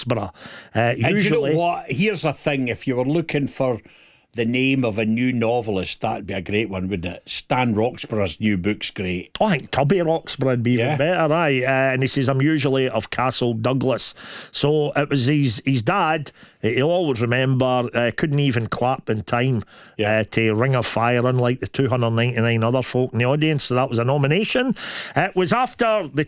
Roxburgh. And Usually, you know what? Here's a thing: if you were looking for the name of a new novelist, that'd be a great one, wouldn't it? Stan Roxburgh's new book's great. I think Tubby Roxburgh would be even better, aye. And he says, I'm usually of Castle Douglas. So it was his dad. He'll always remember, couldn't even clap in time to Ring of Fire, unlike the 299 other folk in the audience. So that was a nomination. It was after the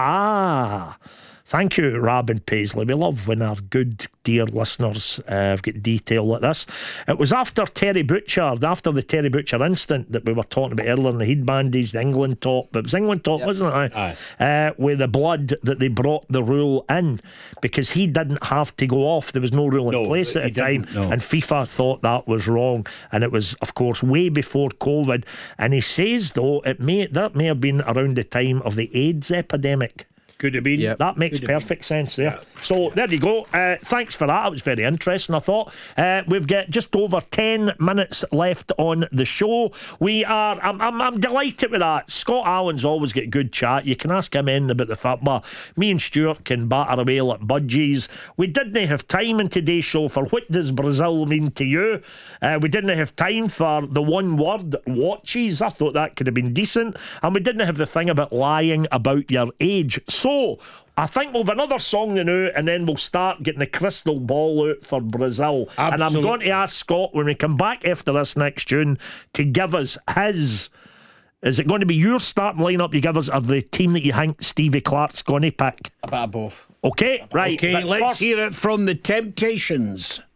thank you, Rab and Paisley. We love when our good, dear listeners have got detail like this. It was after Terry Butcher, after the Terry Butcher incident that we were talking about earlier, in the head bandage, the England top. It was England top, wasn't it? Aye. With the blood that they brought the rule in because he didn't have to go off. There was no rule in place at the time. And FIFA thought that was wrong. And it was, of course, way before COVID. And he says, though, that may have been around the time of the AIDS epidemic. Could have been. Yep. That makes perfect sense there. So there you go. Thanks for that. It was very interesting, I thought. We've got just over 10 minutes left on the show. I'm delighted with that. Scott Allen's always got good chat. You can ask him in about the football. Me and Stuart can batter away like budgies. We didn't have time in today's show for what does Brazil mean to you. We didn't have time for the one word watches. I thought that could have been decent. And we didn't have the thing about lying about your age. So I think we'll have another song now, and then we'll start getting the crystal ball out for Brazil. Absolutely. And I'm going to ask Scott when we come back after this next tune to give us his. Is it going to be your starting lineup you give us, or the team that you think Stevie Clark's going to pick? A bit of both. Okay, right. Okay, let's first, hear it from the Temptations.